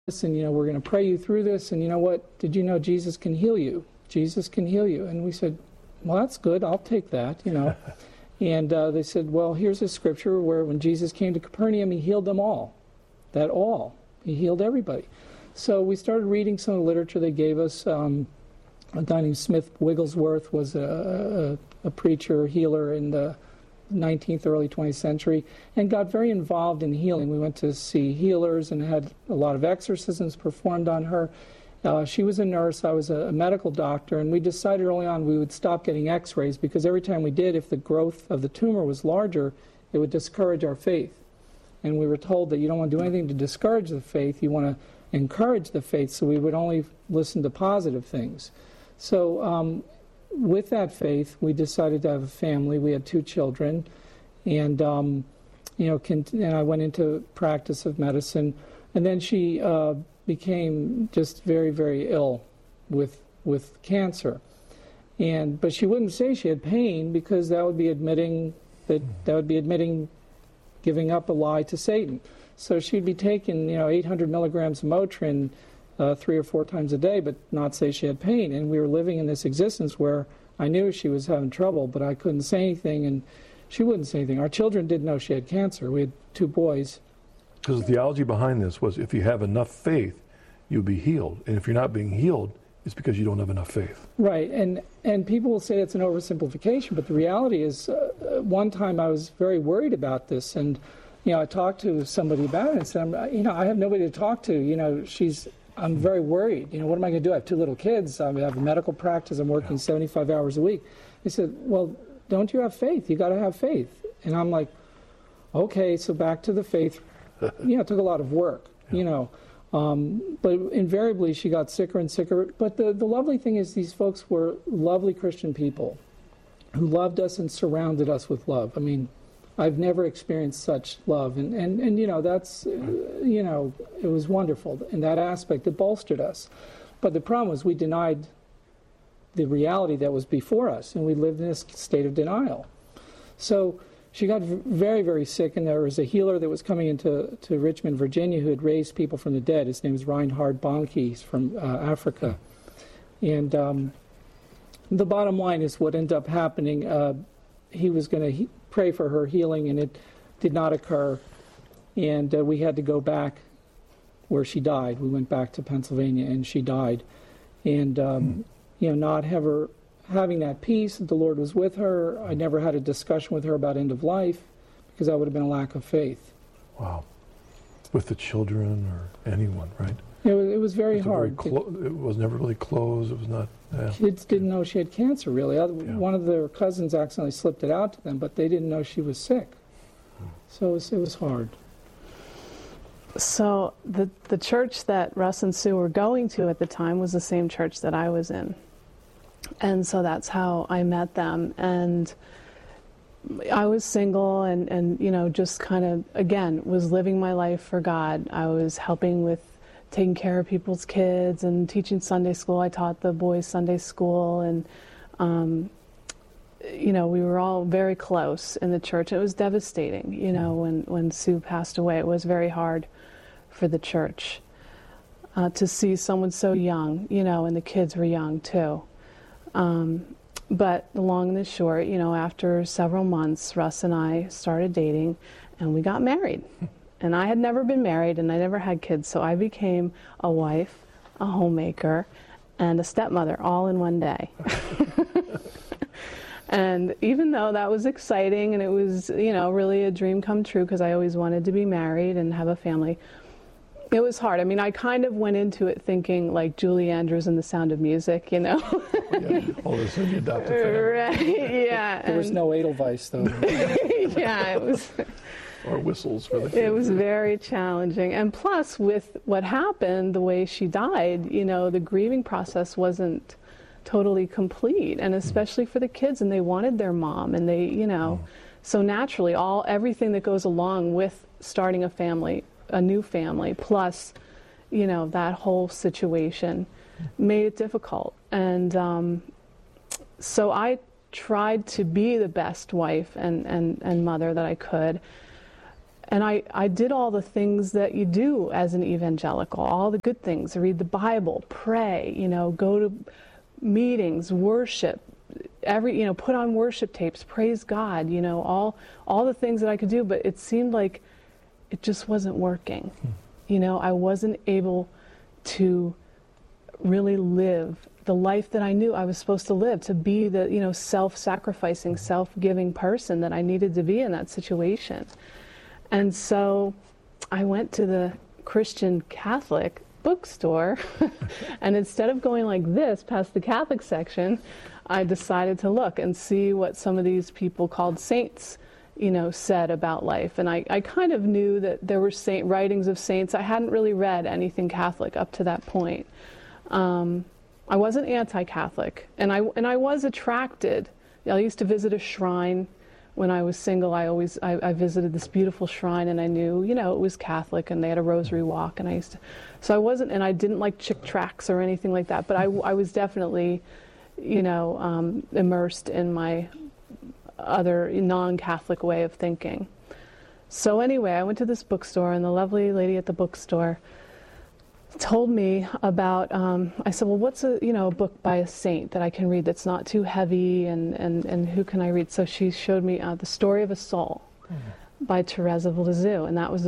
and, we're going to pray you through this, and you know what? Did you know Jesus can heal you? Jesus can heal you. And we said, well, that's good. I'll take that, And they said, well, here's a scripture where when Jesus came to Capernaum, he healed them all. He healed everybody. So we started reading some of the literature they gave us. A guy named Smith Wigglesworth was a preacher, healer in the 19th, early 20th century, and got very involved in healing. We went to see healers and had a lot of exorcisms performed on her. She was a nurse, I was a medical doctor, and we decided early on we would stop getting x-rays because every time we did, if the growth of the tumor was larger, it would discourage our faith. And we were told that you don't want to do anything to discourage the faith, you want to encourage the faith, so we would only listen to positive things. So with that faith, we decided to have a family. We had 2 children, and and I went into practice of medicine, and then she became just very, very ill with cancer, but she wouldn't say she had pain because that would be admitting giving up a lie to Satan. So she'd be taking 800 milligrams of Motrin 3 or 4 times a day, but not say she had pain. And we were living in this existence where I knew she was having trouble, but I couldn't say anything, and she wouldn't say anything. Our children didn't know she had cancer. We had 2 boys. Because the theology behind this was if you have enough faith, you'll be healed. And if you're not being healed, it's because you don't have enough faith. Right, and people will say it's an oversimplification, but the reality is one time I was very worried about this, and I talked to somebody about it and said, I have nobody to talk to. I'm very worried. What am I going to do? I have 2 little kids. I have a medical practice. I'm working 75 hours a week. They said, well, don't you have faith? You got to have faith. And I'm like, okay, so back to the faith. It took a lot of work, but invariably she got sicker and sicker. But the lovely thing is these folks were lovely Christian people who loved us and surrounded us with love. I mean, I've never experienced such love, and that's it was wonderful in that aspect. It bolstered us, but the problem was we denied the reality that was before us, and we lived in this state of denial. So she got very, very sick, and there was a healer that was coming into Richmond, Virginia, who had raised people from the dead. His name was Reinhard Bonnke. He's from Africa, and the bottom line is what ended up happening. He was going to pray for her healing, and it did not occur. And we had to go back where she died. We went back to Pennsylvania, and she died. And not having that peace that the Lord was with her. I never had a discussion with her about end of life because that would have been a lack of faith. Wow. With the children or anyone, right? It was very hard. It was never really closed. It was not. Kids didn't know she had cancer, really. One of their cousins accidentally slipped it out to them, but they didn't know she was sick. So it was hard. So the church that Russ and Sue were going to at the time was the same church that I was in. And so that's how I met them. And I was single and just kind of, again, was living my life for God. I was helping with taking care of people's kids and teaching Sunday school. I taught the boys Sunday school, and we were all very close in the church. It was devastating, when Sue passed away. It was very hard for the church to see someone so young, and the kids were young too. But the long and the short, after several months, Russ and I started dating, and we got married. And I had never been married, and I never had kids, so I became a wife, a homemaker, and a stepmother all in one day. And even though that was exciting, and it was, really a dream come true, because I always wanted to be married and have a family, it was hard. I mean, I kind of went into it thinking like Julie Andrews in The Sound of Music, Yeah, all of a sudden you adopted family. Right, yeah. There was no Edelweiss, though. Yeah, it was... Or whistles for the kids. It was very challenging. And plus, with what happened, the way she died, the grieving process wasn't totally complete, and especially for the kids, and they wanted their mom, and they, so naturally, everything that goes along with starting a family, a new family, plus, that whole situation made it difficult. And so I tried to be the best wife and mother that I could. And I did all the things that you do as an evangelical, all the good things, read the Bible, pray, go to meetings, worship, put on worship tapes, praise God, all the things that I could do, but it seemed like it just wasn't working. I wasn't able to really live the life that I knew I was supposed to live, to be the, self-sacrificing, self-giving person that I needed to be in that situation. And so I went to the Christian Catholic bookstore, and instead of going like this past the Catholic section, I decided to look and see what some of these people called saints, said about life. And I kind of knew that there were writings of saints. I hadn't really read anything Catholic up to that point. I wasn't anti-Catholic, and I was attracted. I used to visit a shrine. When I was single, I visited this beautiful shrine, and I knew, it was Catholic, and they had a rosary walk, and I didn't like Chick tracts or anything like that, but I was definitely, immersed in my other non-Catholic way of thinking. So anyway, I went to this bookstore, and the lovely lady at the bookstore told me about, I said, well, what's a book by a saint that I can read that's not too heavy, and who can I read? So she showed me The Story of a Soul by Teresa of Lisieux, and that was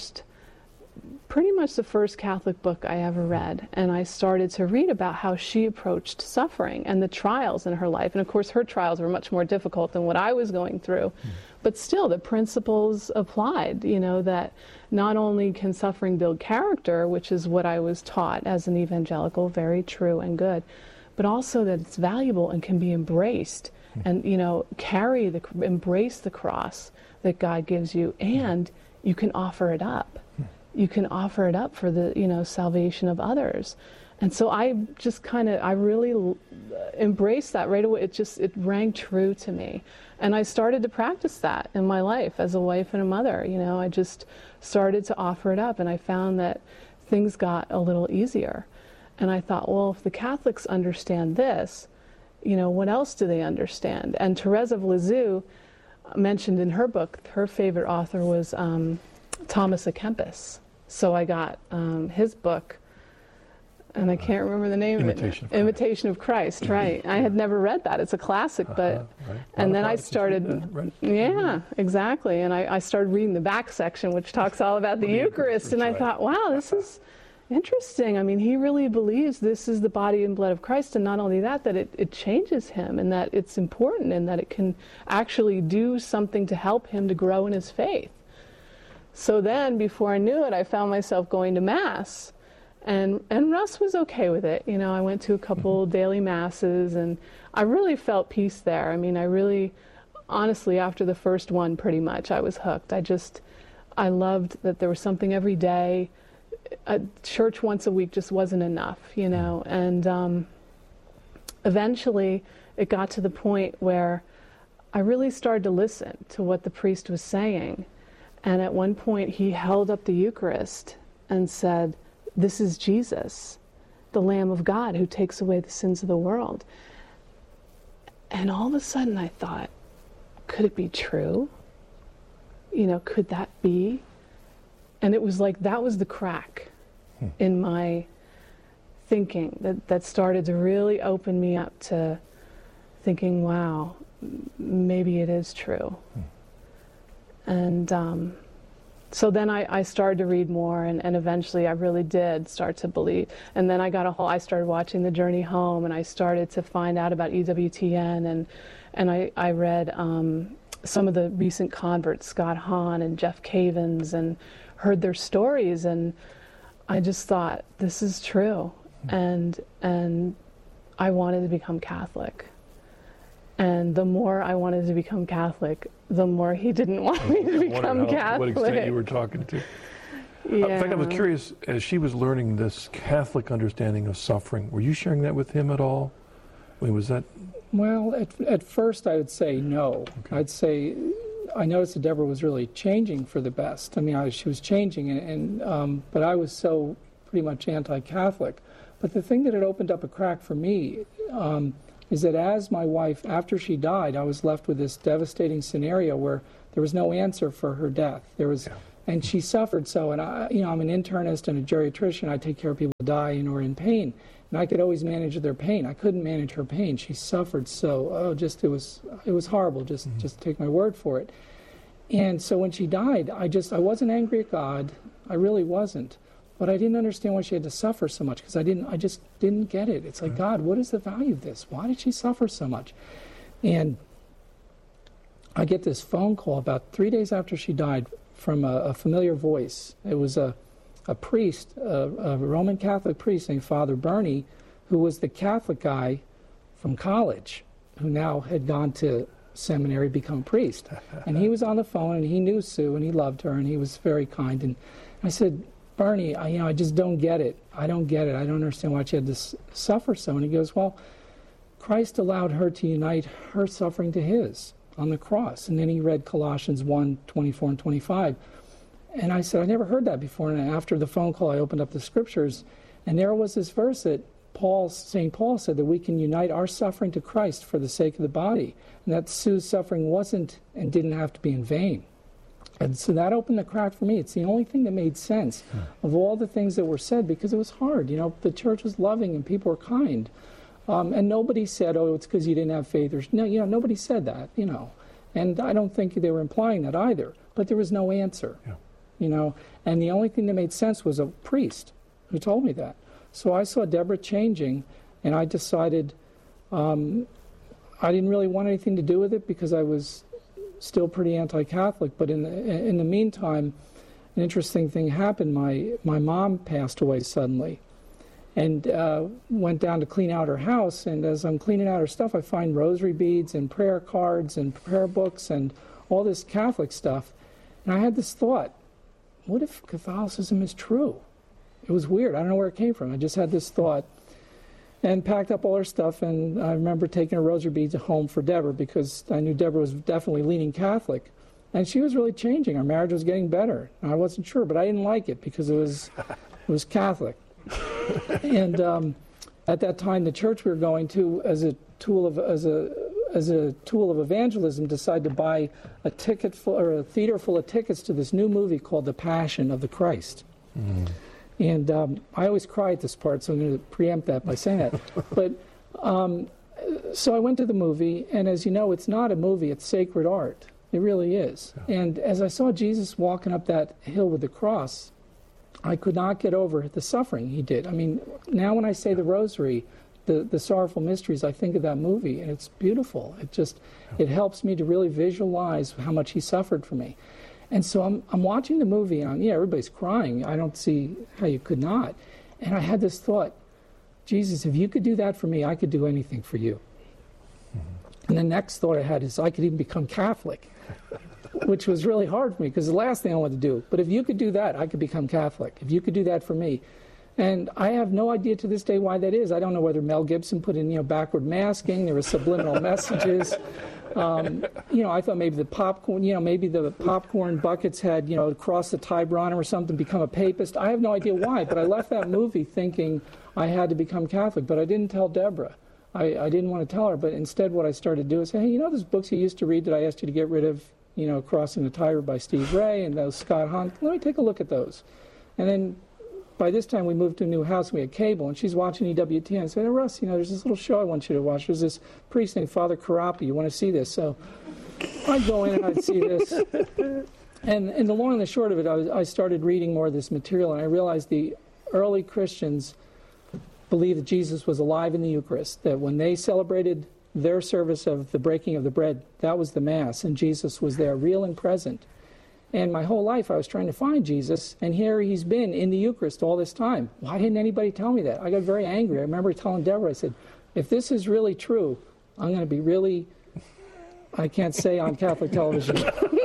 pretty much the first Catholic book I ever read. And I started to read about how she approached suffering and the trials in her life. And of course, her trials were much more difficult than what I was going through. But still, the principles applied, that not only can suffering build character, which is what I was taught as an evangelical, very true and good, but also that it's valuable and can be embraced and, embrace the cross that God gives you, and you can offer it up. You can offer it up for the, salvation of others. And so I just I really embraced that right away. It rang true to me. And I started to practice that in my life as a wife and a mother. I just started to offer it up, and I found that things got a little easier. And I thought, well, if the Catholics understand this, what else do they understand? And Teresa of Lisieux mentioned in her book, her favorite author was Thomas à Kempis. So I got his book, and I can't remember the name of it. Imitation of Christ, right. I had never read that. It's a classic, but... Right. And then I started... Right. Yeah, exactly. And I started reading the back section, which talks all about the Eucharist, and I thought, wow, this is interesting. I mean, he really believes this is the body and blood of Christ, and not only that it changes him, and that it's important, and that it can actually do something to help him to grow in his faith. So then, before I knew it, I found myself going to Mass. And Russ was okay with it. I went to a couple daily Masses, and I really felt peace there. I mean, I really, honestly, after the first one, pretty much, I was hooked. I loved that there was something every day. Church once a week just wasn't enough, And eventually, it got to the point where I really started to listen to what the priest was saying. And at one point, he held up the Eucharist and said, "This is Jesus, the Lamb of God who takes away the sins of the world." And all of a sudden I thought, could it be true? Could that be? And it was like that was the crack in my thinking that started to really open me up to thinking, wow, maybe it is true. And so then I started to read more, and eventually I really did start to believe. And then I started watching The Journey Home, and I started to find out about EWTN, and I read some of the recent converts, Scott Hahn and Jeff Cavins, and heard their stories, and I just thought, this is true. And I wanted to become Catholic. And the more I wanted to become Catholic, the more he didn't want me to become Catholic. What extent you were talking to. Yeah. In fact, I was curious, as she was learning this Catholic understanding of suffering, were you sharing that with him at all? I mean, was that... Well, at first I would say no. Okay. I'd say I noticed that Deborah was really changing for the best. I mean, she was changing, but I was so pretty much anti-Catholic. But the thing that had opened up a crack for me is that as my wife, after she died, I was left with this devastating scenario where there was no answer for her death. There was And she suffered so, and I'm an internist and a geriatrician. I take care of people who die or are in pain, and I could always manage their pain. I couldn't manage her pain. She suffered so. It was horrible. Just take my word for it. And so when she died, I wasn't angry at God. I really wasn't. But I didn't understand why she had to suffer so much, because I just didn't get it. It's like, God, what is the value of this? Why did she suffer so much? And I get this phone call about 3 days after she died from a familiar voice. It was a priest, a Roman Catholic priest named Father Bernie, who was the Catholic guy from college, who now had gone to seminary, become a priest. And he was on the phone, and he knew Sue, and he loved her, and he was very kind. And I said, Bernie, I just don't get it. I don't get it. I don't understand why she had to suffer so. And he goes, well, Christ allowed her to unite her suffering to his on the cross. And then he read Colossians 1:24 and 25. And I said, I never heard that before. And after the phone call, I opened up the scriptures, and there was this verse that St. Paul said that we can unite our suffering to Christ for the sake of the body, and that Sue's suffering wasn't and didn't have to be in vain. And so that opened the crack for me. It's the only thing that made sense of all the things that were said, because it was hard. The church was loving and people were kind. And nobody said, oh, it's because you didn't have faith. No, nobody said that, And I don't think they were implying that either. But there was no answer, And the only thing that made sense was a priest who told me that. So I saw Deborah changing, and I decided I didn't really want anything to do with it, because I was still pretty anti-Catholic. But in the meantime, an interesting thing happened. My mom passed away suddenly, and went down to clean out her house. And as I'm cleaning out her stuff, I find rosary beads and prayer cards and prayer books and all this Catholic stuff. And I had this thought, what if Catholicism is true? It was weird. I don't know where it came from. I just had this thought, and packed up all her stuff. And I remember taking her rosary beads home for Deborah, because I knew Deborah was definitely leaning Catholic. And she was really changing. Our marriage was getting better. I wasn't sure, but I didn't like it because it was Catholic. And at that time, the church we were going to, as a tool of evangelism, decided to buy a theater full of tickets to this new movie called The Passion of the Christ. Mm. And I always cry at this part, so I'm going to preempt that by saying that. But so I went to the movie, and as you know, it's not a movie; it's sacred art. It really is. Yeah. And as I saw Jesus walking up that hill with the cross, I could not get over the suffering he did. I mean, now when I say the rosary, the sorrowful mysteries, I think of that movie, and it's beautiful. It helps me to really visualize how much he suffered for me. And so I'm watching the movie, and everybody's crying. I don't see how you could not. And I had this thought, Jesus, if you could do that for me, I could do anything for you. Mm-hmm. And the next thought I had is I could even become Catholic, which was really hard for me, because the last thing I wanted to do. But if you could do that, I could become Catholic. If you could do that for me. And I have no idea to this day why that is. I don't know whether Mel Gibson put in, backward masking. There were subliminal messages. I thought maybe the popcorn buckets had, crossed the Tiburon or something, become a papist. I have no idea why, but I left that movie thinking I had to become Catholic. But I didn't tell Deborah. I didn't want to tell her. But instead, what I started to do is say, hey, those books you used to read that I asked you to get rid of, Crossing the Tiber by Steve Ray and those Scott Hahn. Let me take a look at those. And then by this time, we moved to a new house, and we had cable, and she's watching EWTN. I said, Russ, there's this little show I want you to watch. There's this priest named Father Karapi. You want to see this? So I'd go in and I'd see this. And the long and the short of it, I started reading more of this material, and I realized the early Christians believed that Jesus was alive in the Eucharist, that when they celebrated their service of the breaking of the bread, that was the Mass, and Jesus was there, real and present. And my whole life I was trying to find Jesus, and here he's been in the Eucharist all this time. Why didn't anybody tell me that? I got very angry. I remember telling Deborah, I said, if this is really true, I'm going to be really, I can't say on Catholic television.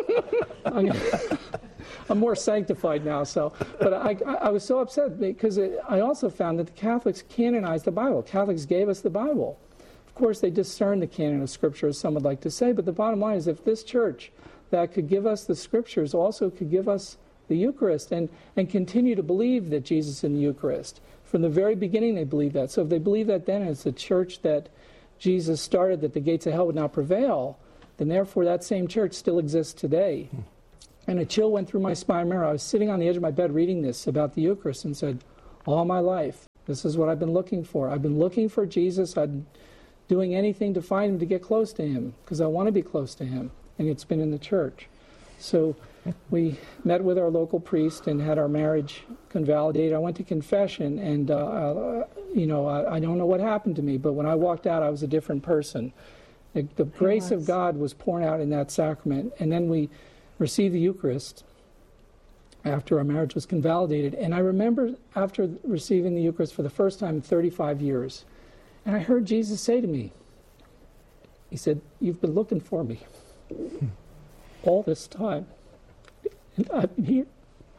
I'm more sanctified now, but I was so upset because I also found that the Catholics canonized the Bible. Catholics gave us the Bible. Of course, they discern the canon of Scripture, as some would like to say, but the bottom line is if this church that could give us the Scriptures also could give us the Eucharist and continue to believe that Jesus is in the Eucharist. From the very beginning they believed that. So if they believe that then it's the church that Jesus started, that the gates of hell would not prevail, then therefore that same church still exists today. And a chill went through my spine. I remember I was sitting on the edge of my bed reading this about the Eucharist and said, all my life, this is what I've been looking for. I've been looking for Jesus. I've been doing anything to find him, to get close to him, because I want to be close to him. And it's been in the church. So we met with our local priest and had our marriage convalidated. I went to confession, and I don't know what happened to me, but when I walked out, I was a different person. The grace of God was poured out in that sacrament, and then we received the Eucharist after our marriage was convalidated. And I remember after receiving the Eucharist for the first time in 35 years, and I heard Jesus say to me, he said, you've been looking for me all this time, and I've been here.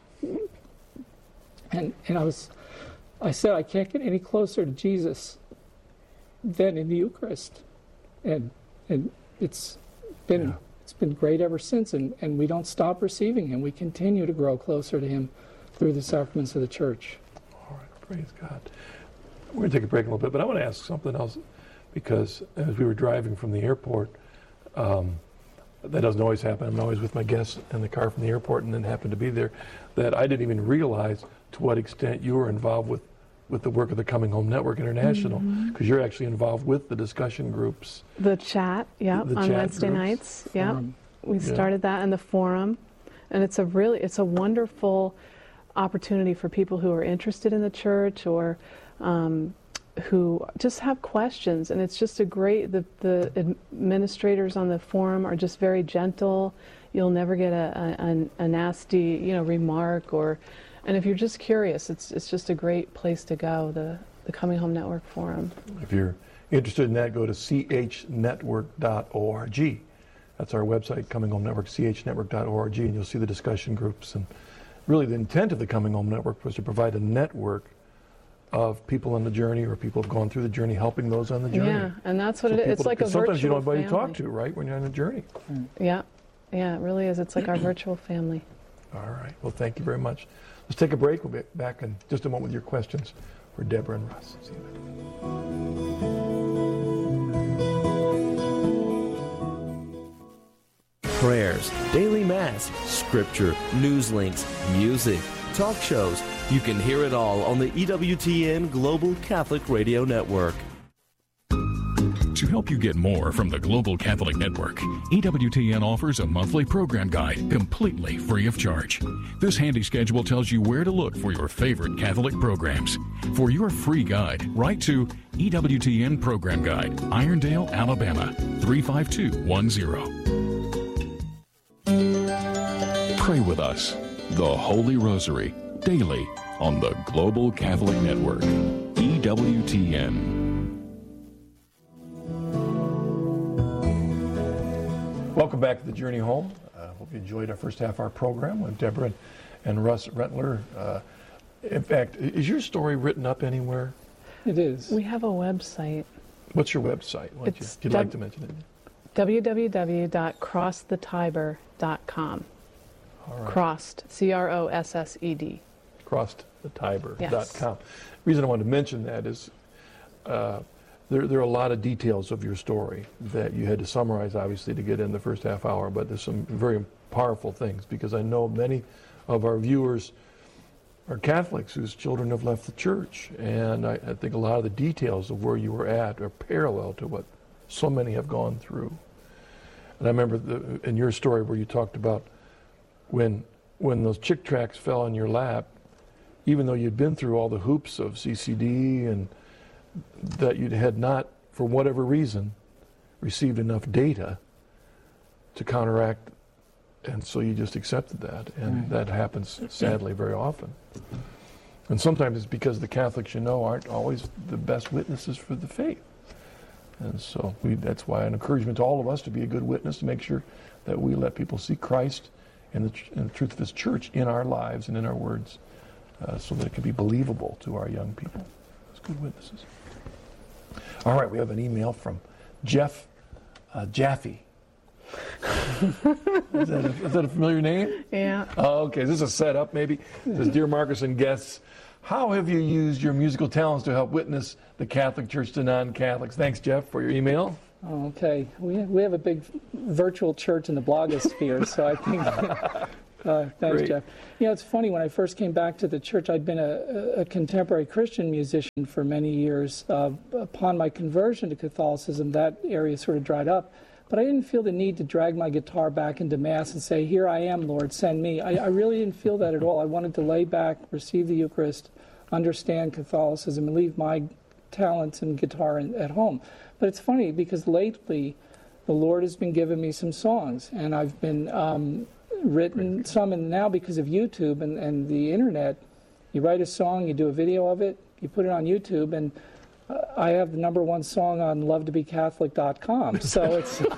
And I said, I can't get any closer to Jesus than in the Eucharist. And it's been great ever since, and we don't stop receiving him. We continue to grow closer to him through the sacraments of the church. All right, praise God. We're going to take a break a little bit, but I want to ask something else, because as we were driving from the airport, that doesn't always happen. I'm always with my guests in the car from the airport and then happen to be there, that I didn't even realize to what extent you were involved with the work of the Coming Home Network International, because you're actually involved with the discussion groups. The chat, on Wednesday nights, we started that in the forum, and it's a wonderful opportunity for people who are interested in the church or who just have questions, and it's just a great, the administrators on the forum are just very gentle. You'll never get a nasty, remark, and if you're just curious, it's just a great place to go, the Coming Home Network Forum. If you're interested in that, go to chnetwork.org. That's our website, Coming Home Network, chnetwork.org, and you'll see the discussion groups. And really the intent of the Coming Home Network was to provide a network of people on the journey, or people who've gone through the journey, helping those on the journey. Yeah, and that's what it is. It's like a virtual sometimes you don't have anybody family. to talk to, right, when you're on a journey. Yeah, it really is. It's like our virtual family. All right. Well, thank you very much. Let's take a break. We'll be back in just a moment with your questions for Deborah and Russ. See you then. Prayers, daily mass, scripture, news links, music, talk shows. You can hear it all on the EWTN Global Catholic Radio Network. To help you get more from the Global Catholic Network, EWTN offers a monthly program guide completely free of charge. This handy schedule tells you where to look for your favorite Catholic programs. For your free guide, write to EWTN Program Guide, Irondale, Alabama, 35210. Pray with us, the Holy Rosary, daily on the Global Catholic Network, EWTN. Welcome back to the Journey Home. Hope you enjoyed our first half of our program with Deborah and Russ Rentler. In fact, is your story written up anywhere? It is. We have a website. What's your website? Would you like to mention it? www.crossthetibor.com. All right. Crossed, CROSSED. Crossthetibor.com. Yes. The reason I wanted to mention that is there are a lot of details of your story that you had to summarize, obviously, to get in the first half hour, but there's some very powerful things, because I know many of our viewers are Catholics whose children have left the church, and I think a lot of the details of where you were at are parallel to what so many have gone through. And I remember in your story where you talked about when those Chick tracts fell in your lap, even though you'd been through all the hoops of CCD and that you had not, for whatever reason, received enough data to counteract, and so you just accepted that, and that happens sadly very often. And sometimes it's because the Catholics you know aren't always the best witnesses for the faith. And so that's why an encouragement to all of us to be a good witness, to make sure that we let people see Christ and the truth of His church in our lives and in our words, so that it can be believable to our young people as good witnesses. All right, we have an email from Jeff Jaffe. Is that a familiar name? Yeah. Oh, okay. Is this a setup, maybe? It says, Dear Marcus and guests, how have you used your musical talents to help witness the Catholic Church to non-Catholics? Thanks, Jeff, for your email. Okay. We have a big virtual church in the blogosphere, so I think Thanks, Great. Jeff. You know, it's funny, when I first came back to the church, I'd been a contemporary Christian musician for many years. Upon my conversion to Catholicism, that area sort of dried up. But I didn't feel the need to drag my guitar back into Mass and say, "Here I am, Lord, send me." I really didn't feel that at all. I wanted to lay back, receive the Eucharist, understand Catholicism, and leave my talents and guitar at home. But it's funny, because lately the Lord has been giving me some songs, and I've been written some, and now because of YouTube and the internet, you write a song, you do a video of it, you put it on YouTube, and I have the #1 song on LoveToBeCatholic.com. So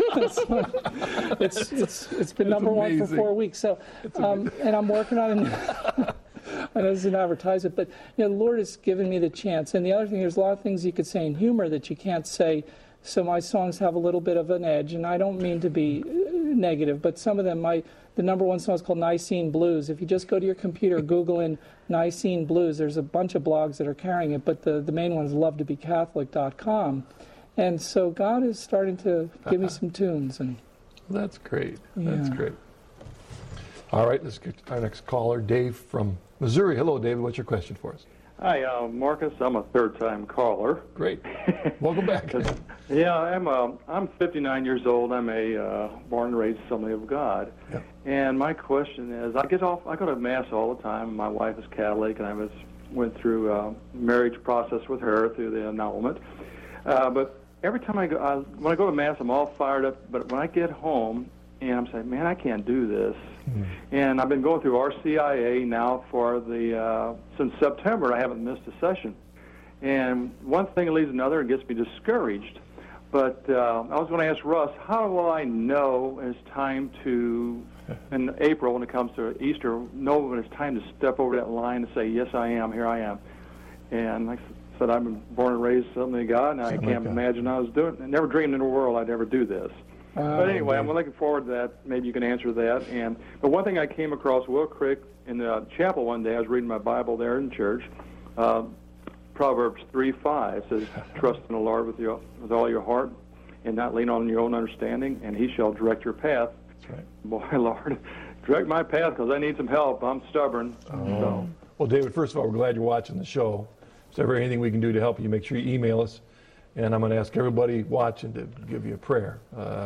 it's been #1 for 4 weeks. So and I'm working on it. I know this is an advertisement, but you know, the Lord has given me the chance. And the other thing, there's a lot of things you could say in humor that you can't say. So my songs have a little bit of an edge, and I don't mean to be negative, but some of them, the #1 song is called Nicene Blues. If you just go to your computer, Google in Nicene Blues, there's a bunch of blogs that are carrying it, but the main one is LoveToBeCatholic.com. And so God is starting to give me some tunes. And That's great. Yeah. That's great. All right, let's get to our next caller, Dave from Missouri. Hello, David. What's your question for us? Hi, Marcus. I'm a third-time caller. Great. Welcome back. Yeah, I'm 59 years old. I'm a born and raised Assembly of God. Yeah. And my question is, I go to Mass all the time. My wife is Catholic, and I went through a marriage process with her through the annulment. But every time when I go to Mass, I'm all fired up. But when I get home, and I'm saying, man, I can't do this. Mm-hmm. And I've been going through RCIA now for since September. I haven't missed a session. And one thing leads to another and gets me discouraged. But I was going to ask Russ, how will I know when it's time to, in April when it comes to Easter, know when it's time to step over that line and say, yes, I am, here I am. And like I said, I've been born and raised something of God, and I can't imagine I was doing it. I never dreamed in the world I'd ever do this. But anyway, I'm looking forward to that. Maybe you can answer that. But one thing I came across Will Crick in the chapel one day, I was reading my Bible there in church. Proverbs 3:5 says, "Trust in the Lord with all your heart, and not lean on your own understanding, and He shall direct your path." That's right. Boy, Lord, direct my path, because I need some help. I'm stubborn. So. Well, David, first of all, we're glad you're watching the show. If there's ever anything we can do to help you, make sure you email us. And I'm going to ask everybody watching to give you a prayer.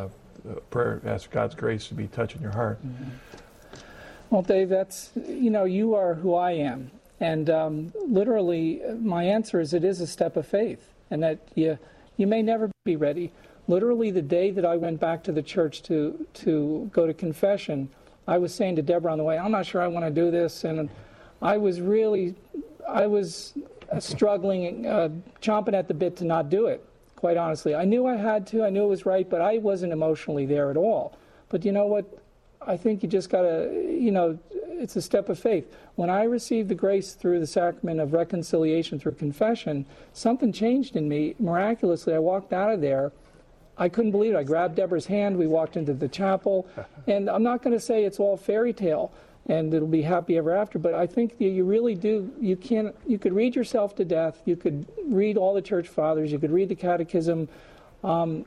Ask God's grace to be touching your heart. Mm-hmm. Well, Dave, you are who I am. And literally, my answer is it is a step of faith. And that you may never be ready. Literally, the day that I went back to the church to go to confession, I was saying to Deborah on the way, I'm not sure I want to do this. And I was struggling, chomping at the bit to not do it, quite honestly. I knew I had to, I knew it was right, but I wasn't emotionally there at all. But you know what? I think you just got to, it's a step of faith. When I received the grace through the sacrament of reconciliation through confession, something changed in me. Miraculously, I walked out of there. I couldn't believe it. I grabbed Deborah's hand. We walked into the chapel. And I'm not going to say it's all fairy tale and it'll be happy ever after, but I think you really do. You could read yourself to death. You could read all the church fathers. You could read the catechism. What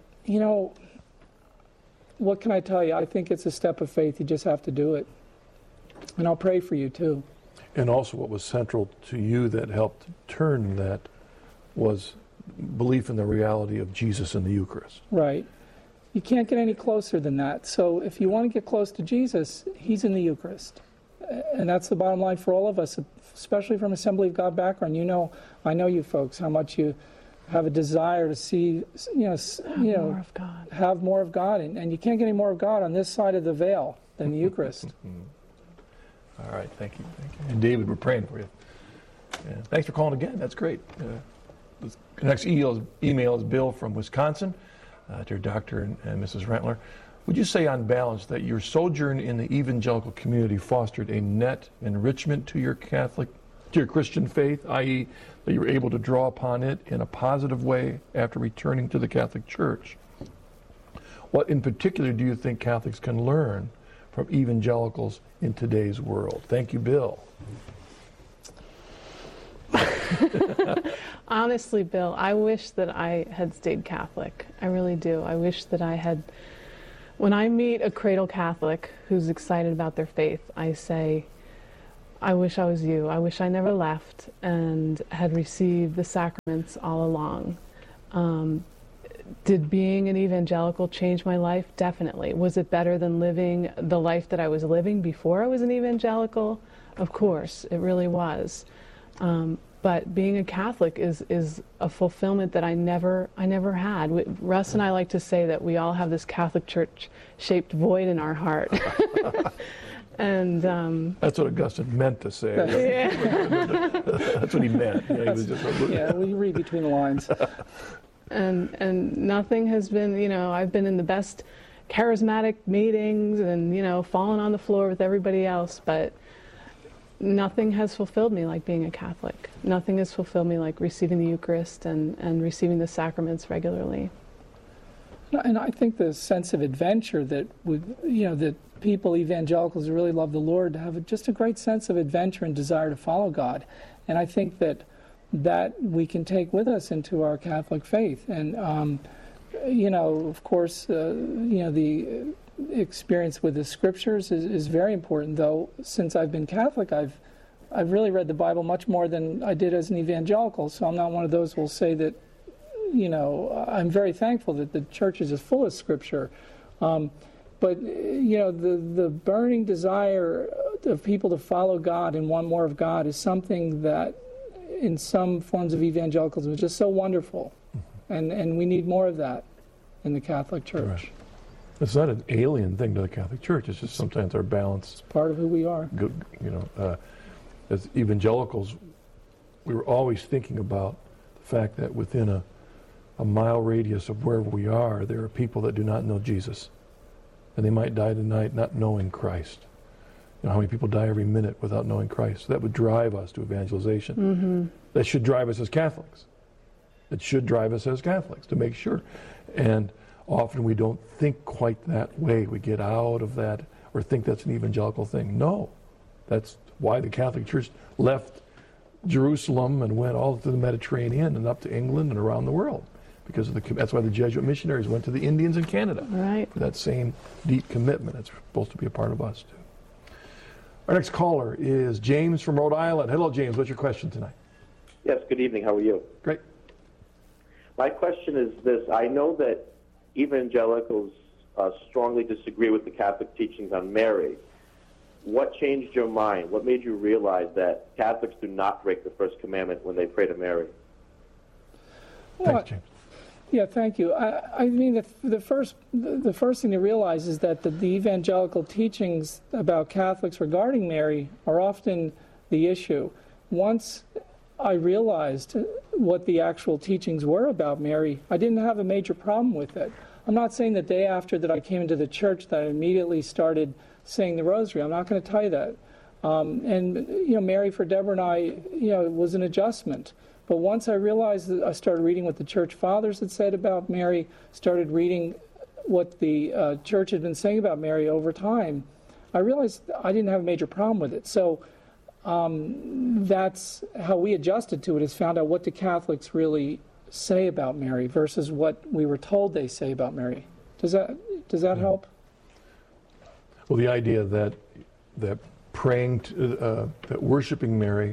can I tell you? I think it's a step of faith. You just have to do it. And I'll pray for you too. And also what was central to you that helped turn that was belief in the reality of Jesus in the Eucharist. Right. You can't get any closer than that. So if you want to get close to Jesus, He's in the Eucharist. And that's the bottom line for all of us, especially from Assembly of God background. I know you folks, how much you have a desire to see, more of God. Have more of God. And you can't get any more of God on this side of the veil than the Eucharist. All right, thank you. And David, we're praying for you. Yeah. Thanks for calling again. That's great. The next email is Bill from Wisconsin, dear Dr. and Mrs. Rentler. Would you say on balance that your sojourn in the evangelical community fostered a net enrichment to your Christian faith, i.e. that you were able to draw upon it in a positive way after returning to the Catholic Church? What in particular do you think Catholics can learn from evangelicals in today's world? Thank you, Bill. Honestly, Bill, I wish that I had stayed Catholic. I really do. I wish that I had When I meet a cradle Catholic who's excited about their faith, I say, I wish I was you. I wish I never left and had received the sacraments all along. Did being an evangelical change my life? Definitely. Was it better than living the life that I was living before I was an evangelical? Of course, it really was. But being a Catholic is a fulfillment that I never had. Russ and I like to say that we all have this Catholic Church-shaped void in our heart. And that's what Augustine meant to say. Yeah. That's what he meant. Yeah, he was just we read between the lines. And nothing has been, I've been in the best charismatic meetings and, fallen on the floor with everybody else, but nothing has fulfilled me like being a Catholic. Nothing has fulfilled me like receiving the Eucharist and receiving the sacraments regularly. And I think the sense of adventure that that people, evangelicals who really love the Lord, have just a great sense of adventure and desire to follow God. And I think that we can take with us into our Catholic faith. And, of course, the experience with the Scriptures is very important, though since I've been Catholic, I've really read the Bible much more than I did as an evangelical, so I'm not one of those who will say that, I'm very thankful that the Church is full of Scripture. But, the burning desire of people to follow God and want more of God is something that in some forms of evangelicalism is just so wonderful. And we need more of that in the Catholic Church. Right. It's not an alien thing to the Catholic Church. It's just sometimes our balance. It's part of who we are. As evangelicals, we were always thinking about the fact that within a mile radius of wherever we are, there are people that do not know Jesus. And they might die tonight not knowing Christ. How many people die every minute without knowing Christ? That would drive us to evangelization. Mm-hmm. That should drive us as Catholics. It should drive us as Catholics to make sure. And often we don't think quite that way. We get out of that or think that's an evangelical thing. No. That's why the Catholic Church left Jerusalem and went all through the Mediterranean and up to England and around the world. Because that's why the Jesuit missionaries went to the Indians in Canada. Right. For that same deep commitment. It's supposed to be a part of us, too. Our next caller is James from Rhode Island. Hello, James. What's your question tonight? Yes, good evening. How are you? Great. My question is this. I know that evangelicals strongly disagree with the Catholic teachings on Mary. What changed your mind? What made you realize that Catholics do not break the first commandment when they pray to Mary? Thanks, James. Yeah, thank you. I mean, the first thing to realize is that the evangelical teachings about Catholics regarding Mary are often the issue. Once I realized what the actual teachings were about Mary, I didn't have a major problem with it. I'm not saying the day after that I came into the church that I immediately started saying the Rosary. I'm not going to tell you that. Mary for Deborah and I, it was an adjustment. But once I realized that I started reading what the Church Fathers had said about Mary, started reading what the Church had been saying about Mary over time, I realized I didn't have a major problem with it. So that's how we adjusted to it, is found out what the Catholics really say about Mary versus what we were told they say about Mary. Does that help? Well, the idea that praying, that worshiping Mary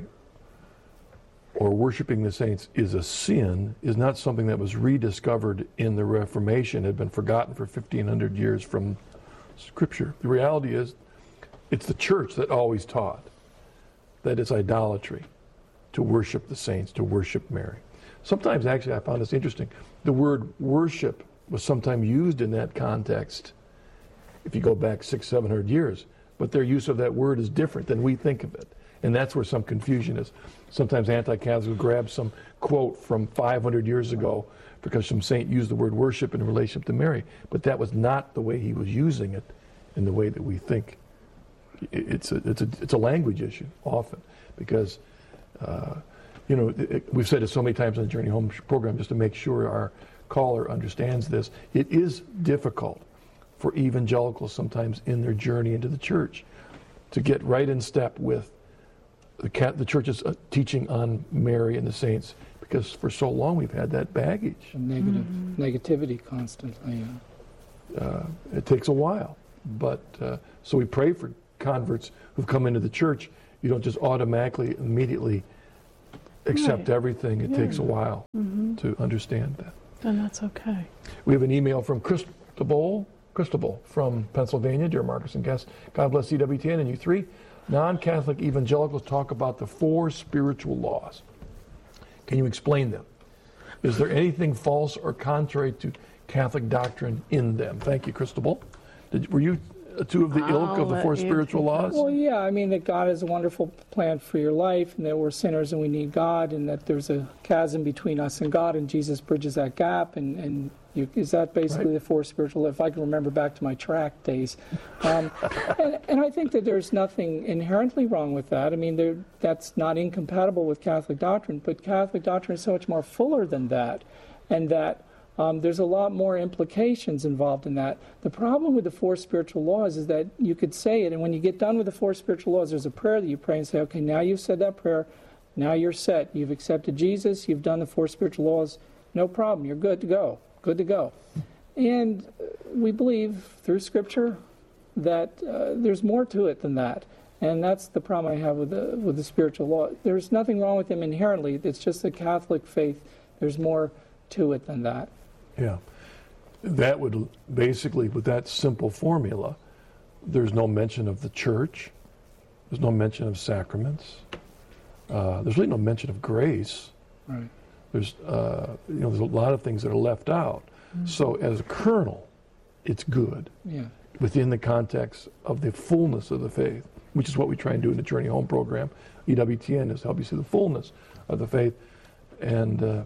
or worshiping the saints is a sin is not something that was rediscovered in the Reformation, had been forgotten for 1,500 years from Scripture. The reality is, it's the Church that always taught that it's idolatry to worship the saints, to worship Mary. Sometimes, actually, I found this interesting. The word worship was sometimes used in that context if you go back 600-700 years, but their use of that word is different than we think of it. And that's where some confusion is. Sometimes anti-Catholics will grab some quote from 500 years ago because some saint used the word worship in relation to Mary, but that was not the way he was using it in the way that we think. It's a language issue often because, we've said it so many times on the Journey Home program just to make sure our caller understands this. It is difficult for evangelicals sometimes in their journey into the church to get right in step with the church's teaching on Mary and the saints, because for so long we've had that baggage. Negativity constantly. it takes a while. But so we pray for converts who've come into the church. You don't just automatically, immediately accept everything. It takes a while to understand that. And that's okay. We have an email from Cristobal from Pennsylvania. Dear Marcus and guests, God bless EWTN and you three. Non-Catholic evangelicals talk about the 4 spiritual laws. Can you explain them? Is there anything false or contrary to Catholic doctrine in them? Thank you, Cristobal. Were you two of the ilk of the 4 spiritual laws? Well, yeah, I mean that God has a wonderful plan for your life, and that we're sinners and we need God, and that there's a chasm between us and God, and Jesus bridges that gap, and is that basically the 4 spiritual laws? If I can remember back to my track days. And I think that there's nothing inherently wrong with that. I mean, that's not incompatible with Catholic doctrine, but Catholic doctrine is so much more fuller than that, and that there's a lot more implications involved in that. The problem with the 4 spiritual laws is that you could say it, and when you get done with the 4 spiritual laws, there's a prayer that you pray and say, okay, now you've said that prayer, now you're set. You've accepted Jesus, you've done the 4 spiritual laws, no problem, you're good to go. Good to go. And we believe through Scripture that there's more to it than that. And that's the problem I have with the spiritual law. There's nothing wrong with them inherently. It's just the Catholic faith. There's more to it than that. Yeah. That would basically, with that simple formula, there's no mention of the church. There's no mention of sacraments. There's really no mention of grace. Right. There's there's a lot of things that are left out. So as a kernel, it's good within the context of the fullness of the faith, which is what we try and do in the Journey Home program. EWTN is help you see the fullness of the faith, and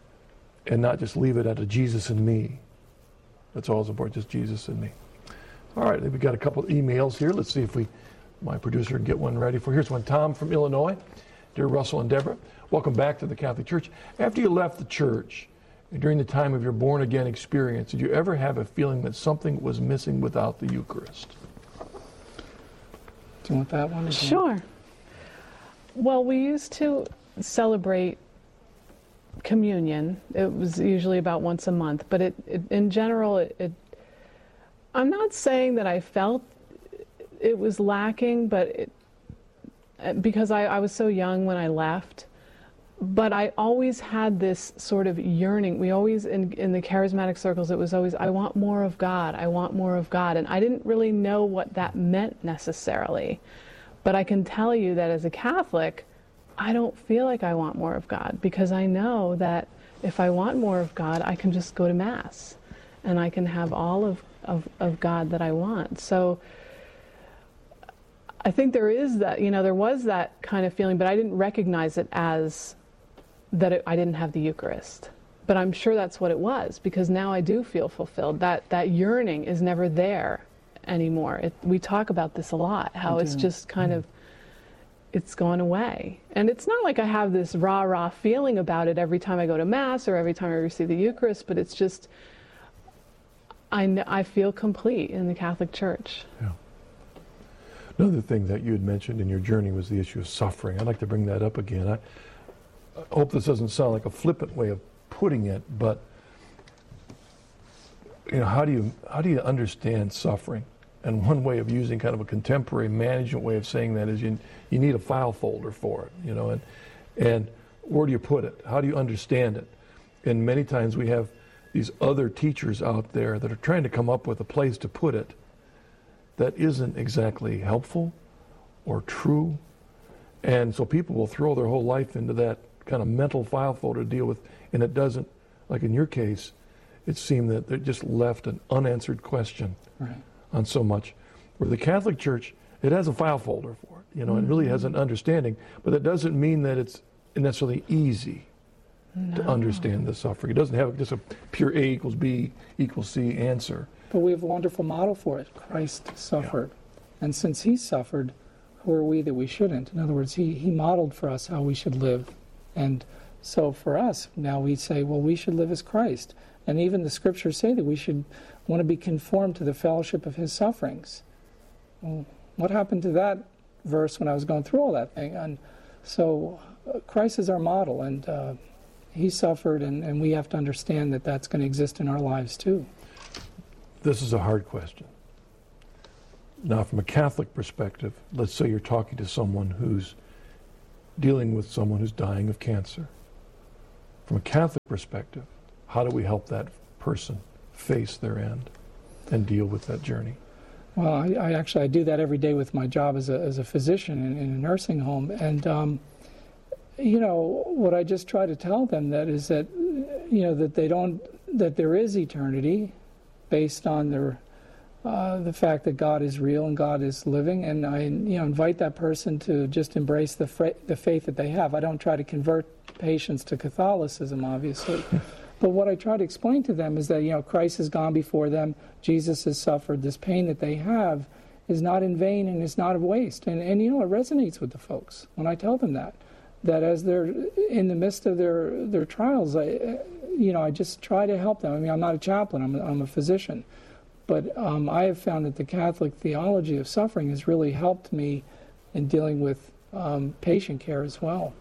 not just leave it at a Jesus and me. That's all that's important, just Jesus and me. All right, we've got a couple of emails here. Let's see if my producer can get one ready for. Here's one. Tom from Illinois. Dear Russell and Deborah, welcome back to the Catholic Church. After you left the church, during the time of your born-again experience, did you ever have a feeling that something was missing without the Eucharist? Do you want that one? Sure. Well, we used to celebrate communion. It was usually about once a month, but in general, I'm not saying that I felt it was lacking, but because I was so young when I left, but I always had this sort of yearning. We always, in the charismatic circles, it was always, I want more of God, I want more of God. And I didn't really know what that meant necessarily. But I can tell you that as a Catholic, I don't feel like I want more of God, because I know that if I want more of God, I can just go to Mass and I can have all of God that I want. So I think there is that, there was that kind of feeling, but I didn't recognize it as that I didn't have the Eucharist. But I'm sure that's what it was, because now I do feel fulfilled. That yearning is never there anymore. We talk about this a lot, how it's just kind of, it's gone away. And it's not like I have this rah-rah feeling about it every time I go to Mass or every time I receive the Eucharist, but it's just, I feel complete in the Catholic Church. Yeah. Another thing that you had mentioned in your journey was the issue of suffering. I'd like to bring that up again. I hope this doesn't sound like a flippant way of putting it, but how do you understand suffering? And one way of using kind of a contemporary management way of saying that is you need a file folder for it, and where do you put it? How do you understand it? And many times we have these other teachers out there that are trying to come up with a place to put it that isn't exactly helpful or true. And so people will throw their whole life into that kind of mental file folder to deal with, and it doesn't, like in your case, it seemed that they just left an unanswered question on so much. Where the Catholic Church, it has a file folder for it, and really has an understanding, but that doesn't mean that it's necessarily easy to understand the suffering. It doesn't have just a pure A equals B equals C answer. But we have a wonderful model for it. Christ suffered. Yeah. And since he suffered, who are we that we shouldn't? In other words, he modeled for us how we should live. And so for us, now we say, well, we should live as Christ. And even the scriptures say that we should want to be conformed to the fellowship of his sufferings. Well, what happened to that verse when I was going through all that thing? And so Christ is our model, and he suffered, and we have to understand that that's going to exist in our lives too. this is a hard question. Now, from a Catholic perspective, let's say you're talking to someone who's dealing with someone who's dying of cancer. From a Catholic perspective, how do we help that person face their end and deal with that journey? Well, I actually do that every day with my job as a physician in a nursing home, and what I just try to tell them that is that that there is eternity, based on the fact that God is real and God is living, and I invite that person to just embrace the faith that they have. I don't try to convert patients to Catholicism, obviously. But what I try to explain to them is that, Christ has gone before them, Jesus has suffered. This pain that they have is not in vain and is not of waste. And it resonates with the folks when I tell them that as they're in the midst of their trials, I just try to help them. I mean, I'm not a chaplain, I'm a physician. But I have found that the Catholic theology of suffering has really helped me in dealing with patient care as well.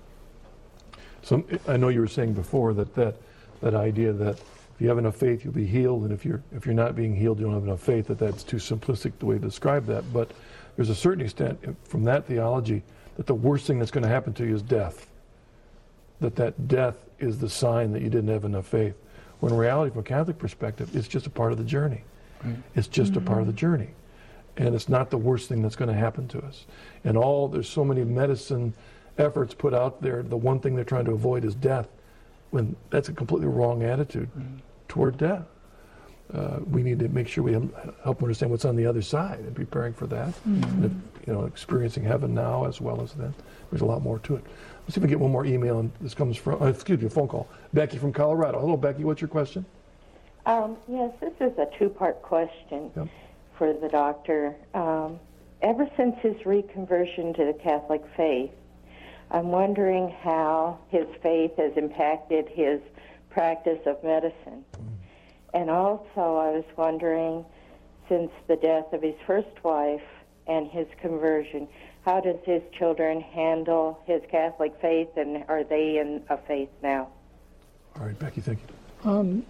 So I know you were saying before that idea that if you have enough faith, you'll be healed, and if you're not being healed, you don't have enough faith, that's too simplistic the way to describe that. But there's a certain extent from that theology that the worst thing that's going to happen to you is death. That death is the sign that you didn't have enough faith. When in reality, from a Catholic perspective, it's just a part of the journey. Right. It's just a part of the journey. And it's not the worst thing that's going to happen to us. And there's so many medicine efforts put out there, the one thing they're trying to avoid is death, when that's a completely wrong attitude toward death. We need to make sure we help understand what's on the other side and preparing for that. And, experiencing heaven now as well as then. There's a lot more to it. Let's see if we get one more email, and this comes from, a phone call. Becky from Colorado. Hello, Becky. What's your question? Yes, this is a two-part question for the doctor. Ever since his reconversion to the Catholic faith, I'm wondering how his faith has impacted his practice of medicine. And also I was wondering, since the death of his first wife and his conversion, how does his children handle his Catholic faith, and are they in a faith now? All right, Becky, thank you.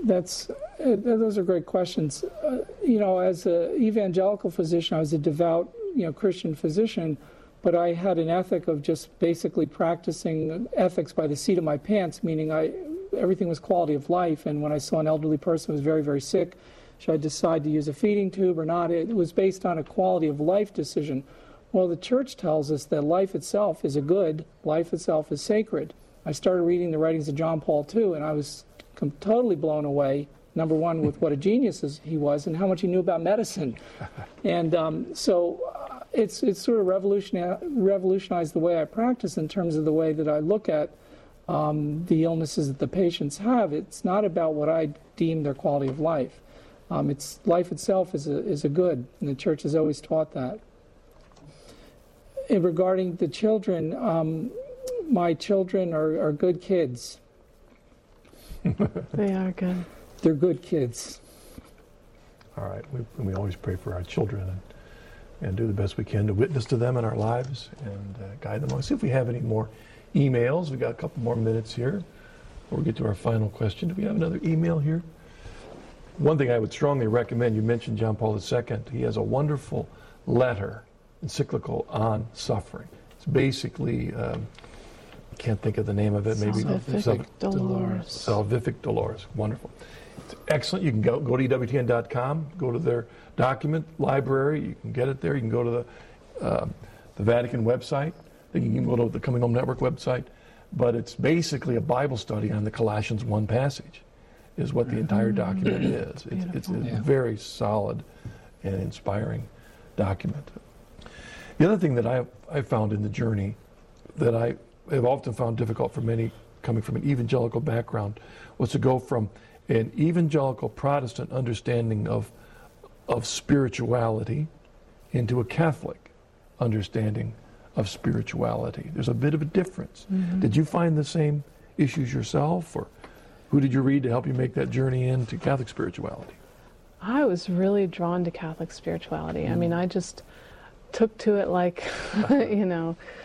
Those are great questions. As an evangelical physician, I was a devout, Christian physician, but I had an ethic of just basically practicing ethics by the seat of my pants, meaning everything was quality of life. And when I saw an elderly person who was very, very sick, should I decide to use a feeding tube or not? It was based on a quality of life decision. Well, the church tells us that life itself is a good, life itself is sacred. I started reading the writings of John Paul II, and I was totally blown away, number one, with what a genius he was and how much he knew about medicine. And so it's sort of revolutionized the way I practice in terms of the way that I look at the illnesses that the patients have. It's not about what I deem their quality of life. It's life itself is a good, and the church has always taught that. And regarding the children, my children are good kids. They are good. They're good kids. All right. We always pray for our children and do the best we can to witness to them in our lives and guide them. Let's see if we have any more emails. We've got a couple more minutes here before we get to our final question. Do we have another email here? One thing I would strongly recommend, you mentioned John Paul II. He has a wonderful letter, encyclical on suffering. It's basically, I can't think of the name of it. Maybe Salvific Dolores. Salvific Dolores. Wonderful. It's excellent. You can go to EWTN.com, go to their document library. You can get it there. You can go to the Vatican website. You can go to the Coming Home Network website. But it's basically a Bible study on the Colossians 1 passage is what the entire document is. It's a very solid and inspiring document. The other thing that I found in the journey that I have often found difficult for many coming from an evangelical background was to go from an evangelical Protestant understanding of spirituality into a Catholic understanding of spirituality. There's a bit of a difference. Did you find the same issues yourself, or who did you read to help you make that journey into Catholic spirituality? I was really drawn to Catholic spirituality. I mean, I just took to it like,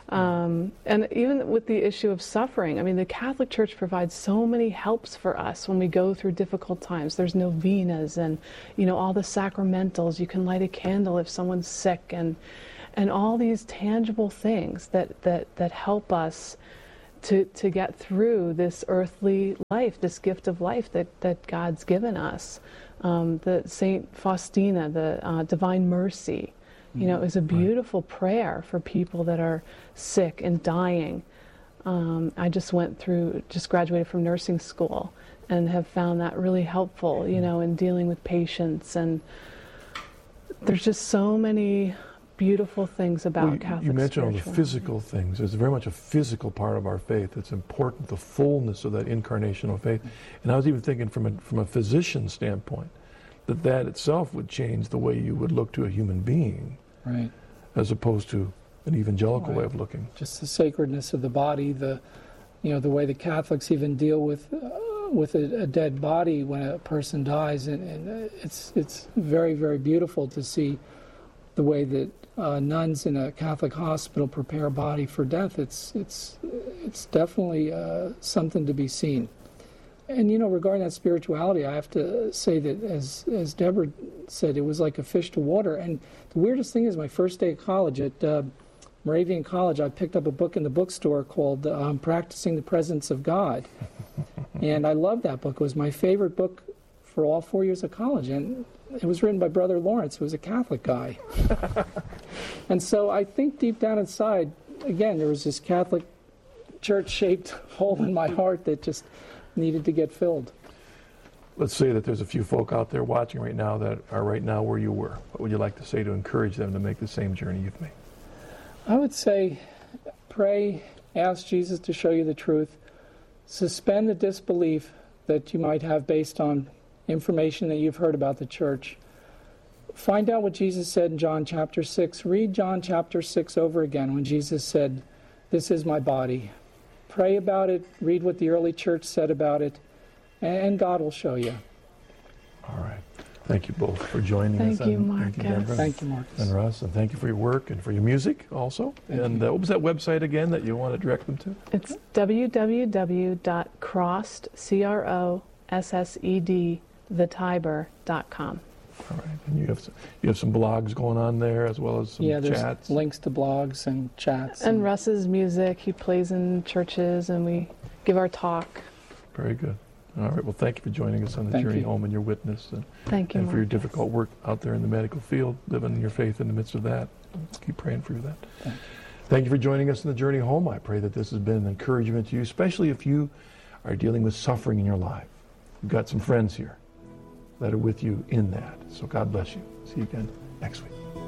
And even with the issue of suffering, I mean, the Catholic Church provides so many helps for us when we go through difficult times. There's novenas and, all the sacramentals. You can light a candle if someone's sick, and all these tangible things that help us to get through this earthly life, this gift of life that God's given us. The Saint Faustina, the Divine Mercy, is a beautiful prayer for people that are sick and dying. I just graduated from nursing school and have found that really helpful, in dealing with patients. And there's just so many beautiful things about Catholic You mentioned all the spirituality. physical things. There's very much a physical part of our faith. It's important, the fullness of that incarnational faith. And I was even thinking from a physician standpoint, that itself would change the way you would look to a human being, Right. as opposed to an evangelical way of looking. Just the sacredness of the body, the way the Catholics even deal with a dead body when a person dies, and it's very, very beautiful to see the way that nuns in a Catholic hospital prepare a body for death. It's definitely something to be seen. And regarding that spirituality, I have to say that as Deborah said, it was like a fish to water. And the weirdest thing is, my first day of college at Moravian College, I picked up a book in the bookstore called Practicing the Presence of God. And I loved that book. It was my favorite book for all 4 years of college. And it was written by Brother Lawrence, who was a Catholic guy. And so I think deep down inside, again, there was this Catholic church-shaped hole in my heart that just needed to get filled. Let's say that there's a few folk out there watching right now that are right now where you were. What would you like to say to encourage them to make the same journey you've made? I would say pray, ask Jesus to show you the truth, suspend the disbelief that you might have based on information that you've heard about the church. Find out what Jesus said in John chapter 6. Read John chapter 6 over again when Jesus said, "This is my body." Pray about it, read what the early church said about it, and God will show you. All right. Thank you both for joining us. Thank you, Thank Marcus. you, Deborah. Thank you, Marcus. And Russ, and thank you for your work and for your music also. And what was that website again that you want to direct them to? It's www.crossedthetiber.com. All right. And you have some blogs going on there as well as some Yeah, there's chats. links to blogs and chats. And Russ's music, he plays in churches and we give our talk. Very good. All right. Well, thank you for joining us on the Thank journey you. home and your witness. Thank you, And for your Marcus. difficult work out there in the medical field, living your faith in the midst of that. Keep praying for that. Thank you for joining us in the journey home. I pray that this has been an encouragement to you, especially if you are dealing with suffering in your life. You've got some friends here that are with you in that. So God bless you. See you again next week.